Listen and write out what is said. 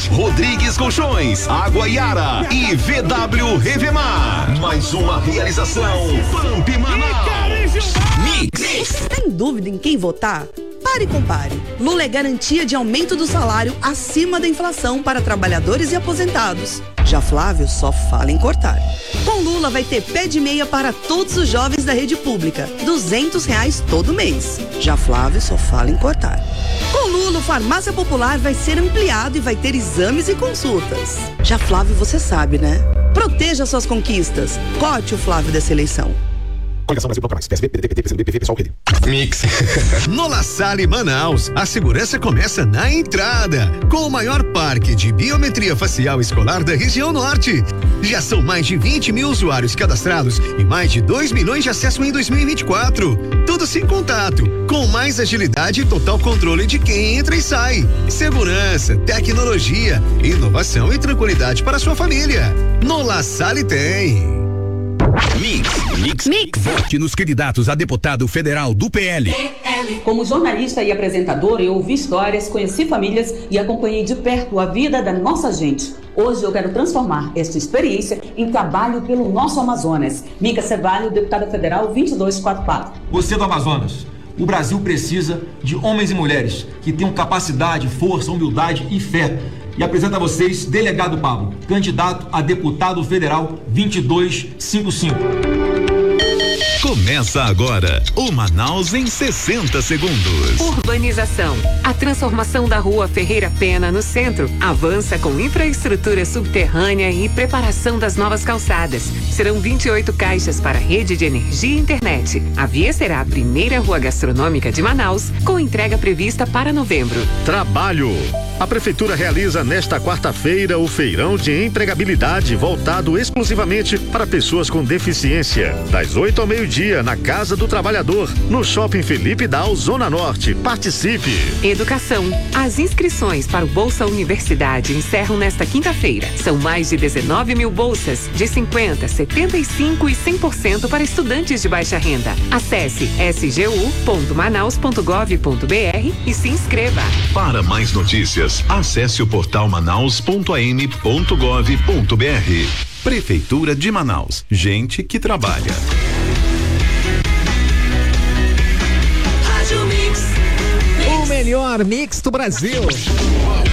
Rodrigues Colchões, Água Yara e VW Revemar. Mais uma realização Pamp Manaus. Mix. Tem dúvida em quem votar? Pare e compare. Lula é garantia de aumento do salário acima da inflação para trabalhadores e aposentados. Já Flávio só fala em cortar. Com Lula vai ter pé de meia para todos os jovens da rede pública, R$200 todo mês. Já Flávio só fala em cortar. Com Lula, o Farmácia Popular vai ser ampliado e vai ter exames e consultas. Já Flávio, você sabe, né? Proteja suas conquistas. Cote o Flávio dessa eleição. Coligação Brasil Bloco Mais, PSB, PDT, PCdoB, PV, Pessoal, Rede. Mix. No La Salle Manaus, a segurança começa na entrada, com o maior parque de biometria facial escolar da região norte. Já são mais de 20 mil usuários cadastrados e mais de 2 milhões de acessos em 2024. Tudo sem contato, com mais agilidade e total controle de quem entra e sai. Segurança, tecnologia, inovação e tranquilidade para sua família. No La Salle tem. Mix. Vote nos candidatos a deputado federal do PL. Como jornalista e apresentadora, eu ouvi histórias, conheci famílias e acompanhei de perto a vida da nossa gente. Hoje eu quero transformar esta experiência em trabalho pelo nosso Amazonas. Mica Cevalho, deputada federal 2244. Você do Amazonas, o Brasil precisa de homens e mulheres que tenham capacidade, força, humildade e fé. E apresento a vocês Delegado Pablo, candidato a deputado federal 2255. Começa agora o Manaus em 60 segundos. Urbanização. A transformação da rua Ferreira Pena no centro avança com infraestrutura subterrânea e preparação das novas calçadas. Serão 28 caixas para rede de energia e internet. A via será a primeira rua gastronômica de Manaus, com entrega prevista para novembro. Trabalho. A Prefeitura realiza nesta quarta-feira o feirão de empregabilidade voltado exclusivamente para pessoas com deficiência. Das 8 ao meio-dia, na Casa do Trabalhador, no Shopping Felipe Dal, Zona Norte. Participe! Educação. As inscrições para o Bolsa Universidade encerram nesta quinta-feira. São mais de 19 mil bolsas, de 50%, 75% e 100% para estudantes de baixa renda. Acesse sgu.manaus.gov.br e se inscreva. Para mais notícias, acesse o portal manaus.am.gov.br. Prefeitura de Manaus. Gente que trabalha. O melhor mix do Brasil.